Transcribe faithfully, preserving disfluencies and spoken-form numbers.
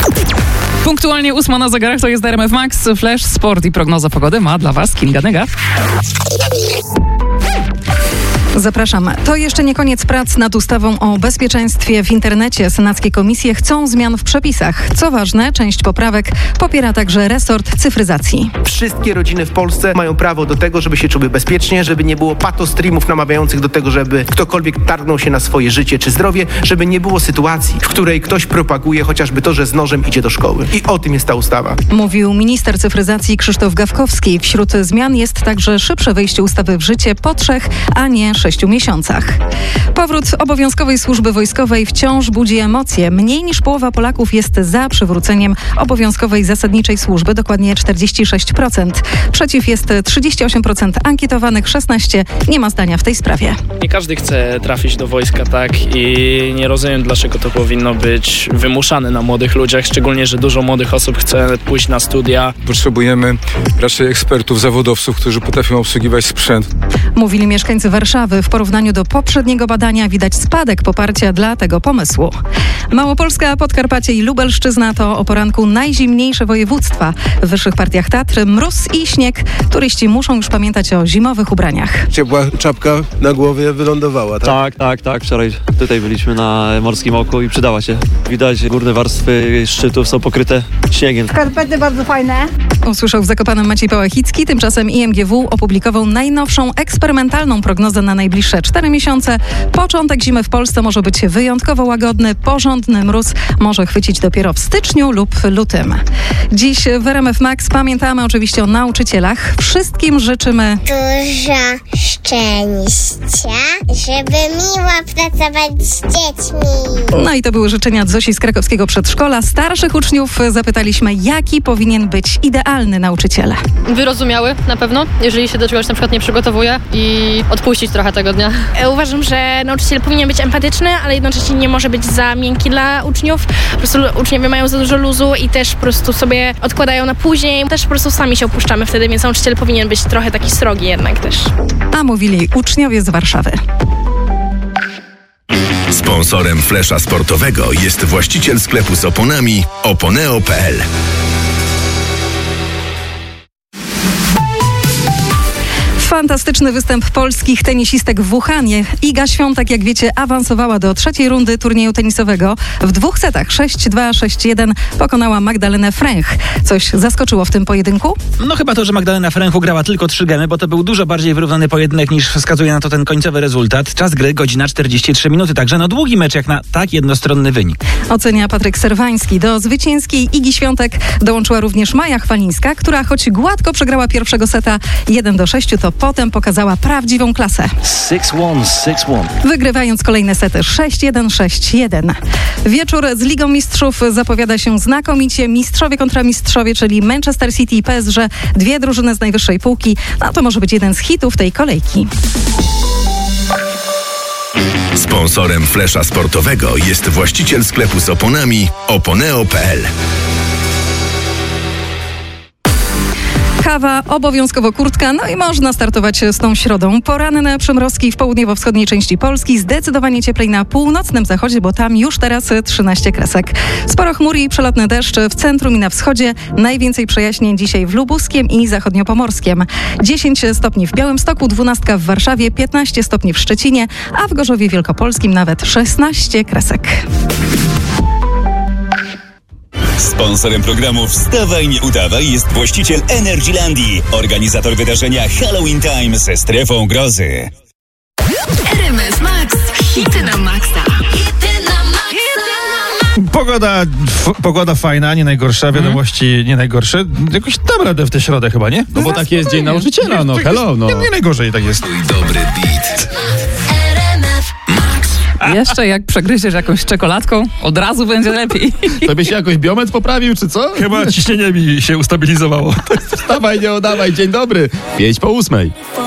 Punktualnie ósma na zegarach, to jest R M F Max, Flash, Sport i prognoza pogody ma dla Was Kinga Nyga. Zapraszam. To jeszcze nie koniec prac nad ustawą o bezpieczeństwie w internecie. Senackie komisje chcą zmian w przepisach. Co ważne, część poprawek popiera także resort cyfryzacji. Wszystkie rodziny w Polsce mają prawo do tego, żeby się czuły bezpiecznie, żeby nie było patostreamów namawiających do tego, żeby ktokolwiek targnął się na swoje życie czy zdrowie, żeby nie było sytuacji, w której ktoś propaguje chociażby to, że z nożem idzie do szkoły. I o tym jest ta ustawa. Mówił minister cyfryzacji Krzysztof Gawkowski. Wśród zmian jest także szybsze wejście ustawy w życie po trzech, a nie sześciu miesiącach. Powrót obowiązkowej służby wojskowej wciąż budzi emocje. Mniej niż połowa Polaków jest za przywróceniem obowiązkowej zasadniczej służby, dokładnie czterdzieści sześć procent. Przeciw jest trzydzieści osiem procent ankietowanych, szesnaście procent nie ma zdania w tej sprawie. Nie każdy chce trafić do wojska, tak? I nie rozumiem, dlaczego to powinno być wymuszane na młodych ludziach, szczególnie, że dużo młodych osób chce pójść na studia. Potrzebujemy raczej ekspertów, zawodowców, którzy potrafią obsługiwać sprzęt. Mówili mieszkańcy Warszawy. W porównaniu do poprzedniego badania widać spadek poparcia dla tego pomysłu. Małopolska, Podkarpacie i Lubelszczyzna to o poranku najzimniejsze województwa. W wyższych partiach Tatry mróz i śnieg. Turyści muszą już pamiętać o zimowych ubraniach. Ciepła czapka na głowie wylądowała, tak? Tak, tak, tak. Wczoraj tutaj byliśmy na Morskim Oku i przydała się. Widać, górne warstwy szczytów są pokryte śniegiem. Skarpety bardzo fajne. Usłyszał w Zakopanem Maciej Pałachicki. Tymczasem I M G W opublikował najnowszą eksperymentalną prognozę na najbliższe cztery miesiące. Początek zimy w Polsce może być wyjątkowo łagodny. Porządny mróz może chwycić dopiero w styczniu lub lutym. Dziś w R M F Max pamiętamy oczywiście o nauczycielach. Wszystkim życzymy dużo szczęścia, żeby miło pracować z dziećmi. No i to były życzenia Zosi z krakowskiego przedszkola. Starszych uczniów zapytaliśmy, jaki powinien być idealny nauczyciel. Wyrozumiały na pewno, jeżeli się do czegoś na przykład nie przygotowuje i odpuścić trochę tego dnia. Uważam, że nauczyciel powinien być empatyczny, ale jednocześnie nie może być za miękki dla uczniów. Po prostu uczniowie mają za dużo luzu i też po prostu sobie odkładają na później. Też po prostu sami się opuszczamy wtedy, więc nauczyciel powinien być trochę taki srogi jednak też. A mówili uczniowie z Warszawy. Sponsorem Flesza Sportowego jest właściciel sklepu z oponami oponeo kropka p l. Fantastyczny występ polskich tenisistek w Wuhanie. Iga Świątek, jak wiecie, awansowała do trzeciej rundy turnieju tenisowego. W dwóch setach sześć dwa, sześć jeden pokonała Magdalenę Fręch. Coś zaskoczyło w tym pojedynku? No chyba to, że Magdalena Fręch ugrała tylko trzy gemy, bo to był dużo bardziej wyrównany pojedynek niż wskazuje na to ten końcowy rezultat. Czas gry godzina czterdzieści trzy minuty, także no długi mecz jak na tak jednostronny wynik. Ocenia Patryk Serwański. Do zwycięskiej Igi Świątek dołączyła również Maja Chwalińska, która choć gładko przegrała pierwszego seta jeden do sześciu, to potem pokazała prawdziwą klasę. sześć jeden, sześć jeden. Wygrywając kolejne sety sześć jeden, sześć jeden. Wieczór z Ligą Mistrzów zapowiada się znakomicie. Mistrzowie kontra mistrzowie, czyli Manchester City i P S G, dwie drużyny z najwyższej półki. No to może być jeden z hitów tej kolejki. Sponsorem Flesza Sportowego jest właściciel sklepu z oponami oponeo kropka p l. Kawa, obowiązkowo kurtka, no i można startować z tą środą. Poranne przymrozki w południowo-wschodniej części Polski, zdecydowanie cieplej na północnym zachodzie, bo tam już teraz trzynaście kresek. Sporo chmur i przelotny deszcz w centrum i na wschodzie. Najwięcej przejaśnień dzisiaj w Lubuskiem i zachodniopomorskiem. dziesięć stopni w Białymstoku, dwanaście w Warszawie, piętnaście stopni w Szczecinie, a w Gorzowie Wielkopolskim nawet szesnaście kresek. Sponsorem programu Wstawaj, nie udawaj jest właściciel Energylandii, organizator wydarzenia Halloween Time ze strefą grozy. R M F Max, hity na maksa. Hity na maksa. Pogoda, f- pogoda fajna, nie najgorsza, wiadomości hmm. nie najgorsze. Jakoś dam radę w tę środę chyba, nie? No, no bo tak jest Dzień Nauczyciela, no hello, no. Nie, nie najgorzej tak jest. Dobry beat. Jeszcze jak przegryziesz jakąś czekoladką, od razu będzie lepiej. Tobie się jakoś biometr poprawił, czy co? Chyba ciśnienie mi się ustabilizowało. Wstawaj, nie udawaj, dzień dobry. Pięć po ósmej.